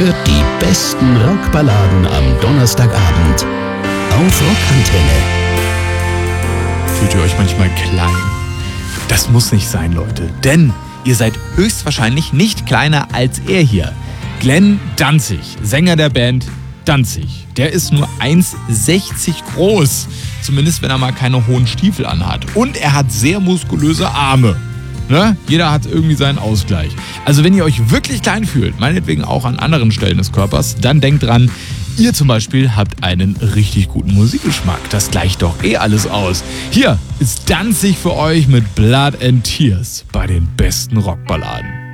Hört die besten Rockballaden am Donnerstagabend auf Rockantenne. Fühlt ihr euch manchmal klein? Das muss nicht sein, Leute. Denn ihr seid höchstwahrscheinlich nicht kleiner als er hier. Glenn Danzig, Sänger der Band Danzig. Der ist nur 1,60 groß. Zumindest, wenn er mal keine hohen Stiefel anhat. Und er hat sehr muskulöse Arme. Ne? Jeder hat irgendwie seinen Ausgleich. Also wenn ihr euch wirklich klein fühlt, meinetwegen auch an anderen Stellen des Körpers, dann denkt dran, ihr zum Beispiel habt einen richtig guten Musikgeschmack. Das gleicht doch alles aus. Hier ist Danzig für euch mit Blood and Tears bei den besten Rockballaden.